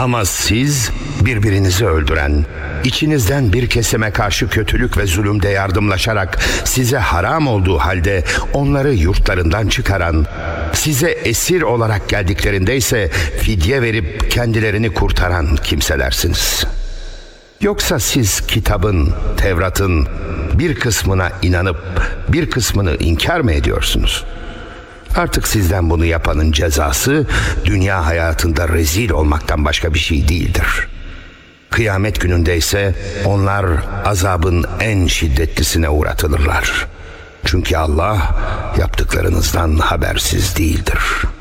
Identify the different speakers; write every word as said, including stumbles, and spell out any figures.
Speaker 1: Ama siz birbirinizi öldüren, içinizden bir kesime karşı kötülük ve zulümde yardımlaşarak size haram olduğu halde onları yurtlarından çıkaran, size esir olarak geldiklerinde ise fidye verip kendilerini kurtaran kimselersiniz. Yoksa siz kitabın, Tevrat'ın bir kısmına inanıp bir kısmını inkar mı ediyorsunuz? Artık sizden bunu yapanın cezası dünya hayatında rezil olmaktan başka bir şey değildir. Kıyamet gününde ise onlar azabın en şiddetlisine uğratılırlar. Çünkü Allah yaptıklarınızdan habersiz değildir.